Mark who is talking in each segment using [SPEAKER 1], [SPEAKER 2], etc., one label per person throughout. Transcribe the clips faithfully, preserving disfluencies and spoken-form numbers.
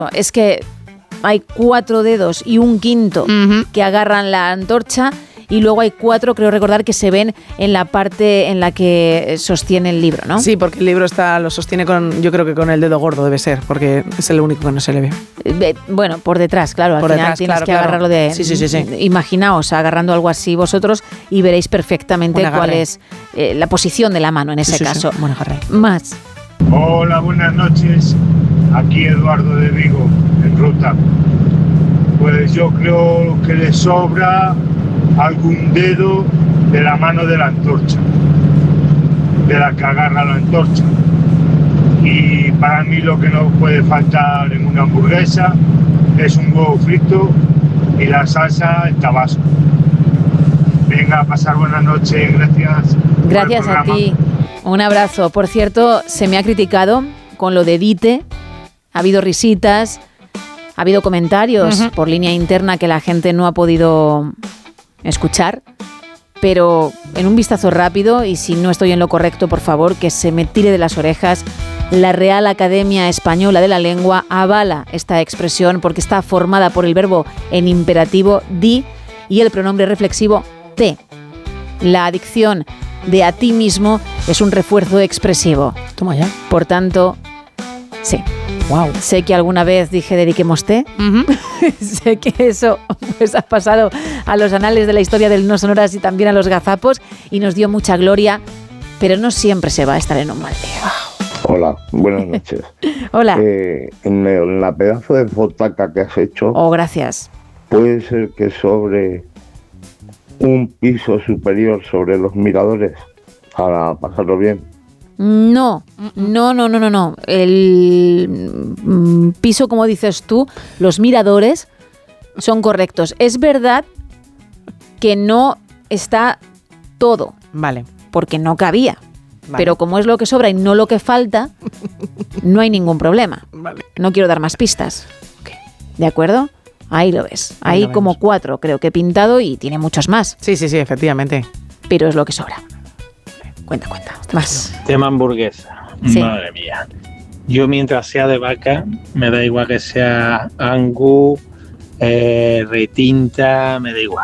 [SPEAKER 1] Es que hay cuatro dedos y un quinto uh-huh. que agarran la antorcha y luego hay cuatro, creo recordar, que se ven en la parte en la que sostiene el libro, ¿no?
[SPEAKER 2] Sí, porque el libro está lo sostiene con, yo creo que con el dedo gordo debe ser, porque es el único que no se le ve.
[SPEAKER 1] Eh, bueno, por detrás, claro, al
[SPEAKER 2] por
[SPEAKER 1] final
[SPEAKER 2] detrás,
[SPEAKER 1] tienes
[SPEAKER 2] claro,
[SPEAKER 1] que
[SPEAKER 2] claro.
[SPEAKER 1] agarrarlo de...
[SPEAKER 2] Sí, sí, sí, sí.
[SPEAKER 1] Imaginaos agarrando algo así vosotros y veréis perfectamente cuál es eh, la posición de la mano en ese
[SPEAKER 2] sí, sí,
[SPEAKER 1] caso.
[SPEAKER 2] Sí. Buen agarre.
[SPEAKER 1] Más.
[SPEAKER 3] Hola, buenas noches. Aquí Eduardo de Vigo, en ruta. Pues yo creo que le sobra algún dedo de la mano de la antorcha, de la que agarra la antorcha. Y para mí lo que no puede faltar en una hamburguesa es un huevo frito y la salsa en tabasco. Venga, a pasar buenas noches, gracias.
[SPEAKER 1] Gracias a ti, un abrazo. Por cierto, se me ha criticado con lo de Dite, ha habido risitas, ha habido comentarios uh-huh. por línea interna que la gente no ha podido escuchar, pero en un vistazo rápido, y si no estoy en lo correcto, por favor, que se me tire de las orejas, la Real Academia Española de la Lengua avala esta expresión porque está formada por el verbo en imperativo di y el pronombre reflexivo te. La adicción de a ti mismo es un refuerzo expresivo.
[SPEAKER 2] Toma ya.
[SPEAKER 1] Por tanto, sí.
[SPEAKER 2] Wow.
[SPEAKER 1] Sé que alguna vez dije dediquemos té. Uh-huh. Sé que eso pues, ha pasado a los anales de la historia del No Sonoras y también a los gazapos y nos dio mucha gloria, pero no siempre se va a estar en un mal día.
[SPEAKER 4] Hola, buenas noches.
[SPEAKER 1] Hola.
[SPEAKER 4] Eh, en, el, en la pedazo de fotaca que has hecho...
[SPEAKER 1] Oh, gracias.
[SPEAKER 4] ¿Puede ser que sobre un piso superior sobre los miradores para pasarlo bien?
[SPEAKER 1] No, no, no, no, no, no. El mm, piso, como dices tú, los miradores son correctos. Es verdad que no está todo.
[SPEAKER 2] Vale.
[SPEAKER 1] Porque no cabía.
[SPEAKER 2] Vale.
[SPEAKER 1] Pero como es lo que sobra y no lo que falta, no hay ningún problema.
[SPEAKER 2] Vale.
[SPEAKER 1] No quiero dar más pistas.
[SPEAKER 2] Okay.
[SPEAKER 1] ¿De acuerdo? Ahí lo ves. Ahí, Ahí como cuatro, creo que he pintado y tiene muchos más.
[SPEAKER 2] Sí, sí, sí, efectivamente.
[SPEAKER 1] Pero es lo que sobra. Cuenta, cuenta. Más.
[SPEAKER 5] Tema hamburguesa. Sí. Madre mía. Yo mientras sea de vaca, me da igual que sea Angus, eh, retinta, me da igual.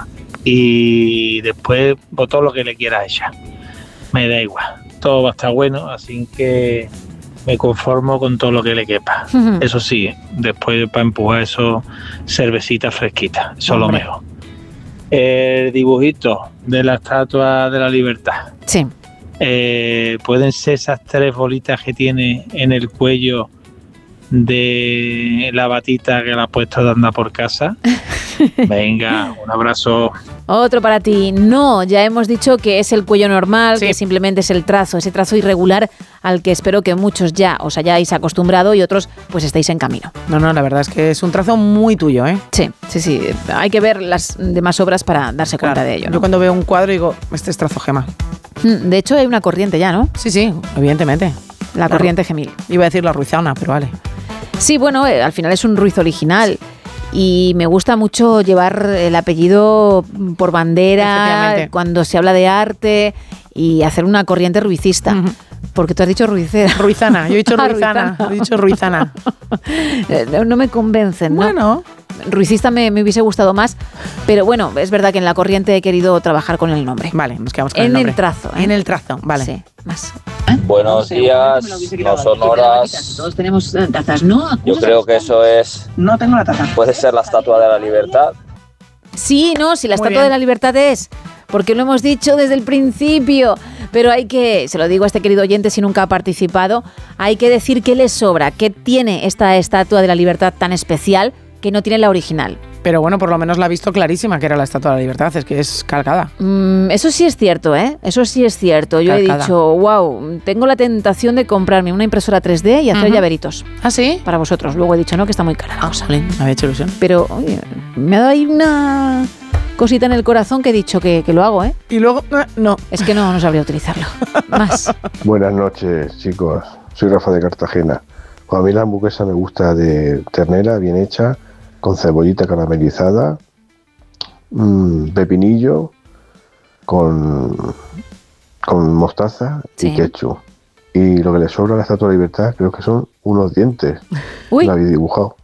[SPEAKER 5] Y después, pues, todo lo que le quieras echar. Me da igual. Todo va a estar bueno, así que me conformo con todo lo que le quepa. Uh-huh. Eso sí, después para empujar eso, cervecita fresquita. Eso es lo mejor. El dibujito de la Estatua de la Libertad.
[SPEAKER 1] Sí.
[SPEAKER 5] Eh, pueden ser esas tres bolitas que tiene en el cuello de la batita que la ha puesto de andar por casa. Venga, un abrazo.
[SPEAKER 1] Otro para ti. No, ya hemos dicho que es el cuello normal,
[SPEAKER 2] sí.
[SPEAKER 1] que simplemente es el trazo, ese trazo irregular al que espero que muchos ya os hayáis acostumbrado y otros pues estéis en camino.
[SPEAKER 2] No, no, la verdad es que es un trazo muy tuyo, ¿eh?
[SPEAKER 1] Sí, sí, sí. Hay que ver las demás obras para darse
[SPEAKER 2] claro.
[SPEAKER 1] cuenta de ello, ¿no?
[SPEAKER 2] Yo cuando veo un cuadro digo, este es trazo Gema.
[SPEAKER 1] De hecho hay una corriente ya, ¿no?
[SPEAKER 2] Sí, sí, evidentemente.
[SPEAKER 1] La, la corriente Gemil.
[SPEAKER 2] Iba a decir la ruizana, pero vale.
[SPEAKER 1] Sí, bueno, eh, al final es un ruiz original. Y me gusta mucho llevar el apellido por bandera cuando se habla de arte y hacer una corriente ruicista. Uh-huh. Porque tú has dicho ruicera.
[SPEAKER 2] Ruizana, yo he dicho ruizana. Ruizana. He dicho ruizana.
[SPEAKER 1] no, no me convencen, ¿no?
[SPEAKER 2] Bueno.
[SPEAKER 1] Ruicista me, me hubiese gustado más, pero bueno, es verdad que en la corriente he querido trabajar con el nombre.
[SPEAKER 2] Vale, nos quedamos con
[SPEAKER 1] en
[SPEAKER 2] el nombre.
[SPEAKER 1] En el trazo. ¿eh?
[SPEAKER 2] En el trazo, vale.
[SPEAKER 1] Sí, más.
[SPEAKER 6] Buenos días, no sonoras.
[SPEAKER 7] Todos tenemos tazas, ¿no?
[SPEAKER 6] Yo creo que eso es...
[SPEAKER 7] No tengo la taza.
[SPEAKER 6] Puede ser la Estatua de la Libertad.
[SPEAKER 1] Sí, no, si la
[SPEAKER 2] Muy
[SPEAKER 1] Estatua
[SPEAKER 2] bien.
[SPEAKER 1] de la Libertad es, porque lo hemos dicho desde el principio, pero hay que, se lo digo a este querido oyente si nunca ha participado, hay que decir qué le sobra, qué tiene esta Estatua de la Libertad tan especial que no tiene la original.
[SPEAKER 2] Pero bueno, por lo menos la ha visto clarísima que era la Estatua de la Libertad, es que es calcada.
[SPEAKER 1] Mm, eso sí es cierto, ¿eh? Eso sí es cierto. Yo calcada. He dicho, wow, tengo la tentación de comprarme una impresora tres D y hacer uh-huh. llaveritos.
[SPEAKER 2] ¿Ah, sí?
[SPEAKER 1] Para vosotros. Luego he dicho, no, que está muy cara la cosa.
[SPEAKER 2] Me había hecho ilusión.
[SPEAKER 1] Pero, oye, me ha dado ahí una cosita en el corazón que he dicho que, que lo hago, ¿eh?
[SPEAKER 2] Y luego, no.
[SPEAKER 1] Es que no, no sabría utilizarlo. Más.
[SPEAKER 8] Buenas noches, chicos. Soy Rafa de Cartagena. A mí la hamburguesa me gusta de ternera, bien hecha, con cebollita caramelizada, mmm, pepinillo, con, con mostaza sí. y ketchup. Y lo que le sobra a la Estatua de la Libertad creo que son unos dientes.
[SPEAKER 1] Uy.
[SPEAKER 8] La habéis dibujado.